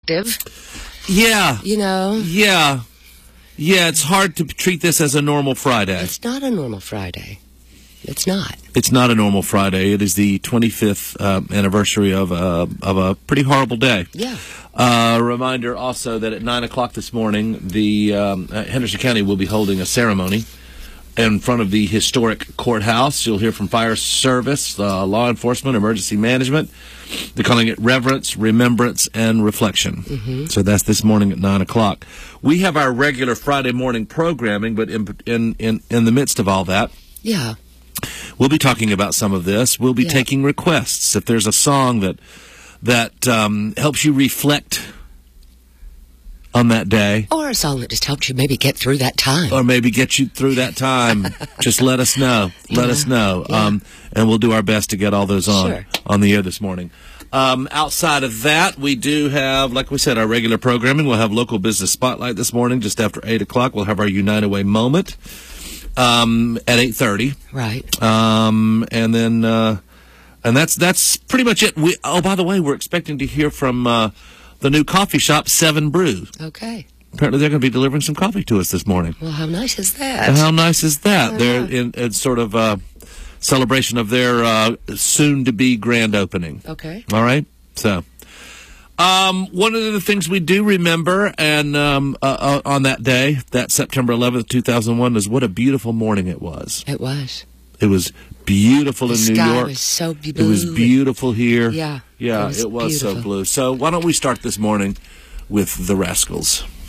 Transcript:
perspective. Yeah. You know? Yeah. Yeah, it's hard to treat this as a normal Friday. It's not a normal Friday. It's not. It's not a normal Friday. It is the 25th anniversary of a pretty horrible day. Yeah. Reminder also that at 9 o'clock this morning, the Henderson County will be holding a ceremony in front of the historic courthouse. You'll hear from fire service, law enforcement, emergency management. They're calling it Reverence, Remembrance, and Reflection. Mm-hmm. So that's this morning at 9 o'clock. We have our regular Friday morning programming, but in the midst of all that, yeah, we'll be talking about some of this. We'll be taking requests. If there's a song that helps you reflect on that day, or a song that just helped you maybe get through that time, or maybe get you through that time, just let us know. Let us know, and we'll do our best to get all those on the air this morning. Outside of that, we do have, like we said, our regular programming. We'll have local business spotlight this morning just after 8 o'clock. We'll have our Unite Away moment at 8:30. Right. And then and that's pretty much it. By the way, we're expecting to hear from the new coffee shop, 7 Brew. Okay. Apparently, they're going to be delivering some coffee to us this morning. Well, how nice is that? How nice is that? They're in sort of celebration of their soon-to-be grand opening. Okay. All right? So, one of the things we do remember and on that day, that September 11th, 2001, is what a beautiful morning it was. It was. It was beautiful in New York. The sky was so blue. It was beautiful here. Yeah. Yeah, it was so blue. So why don't we start this morning with the Rascals?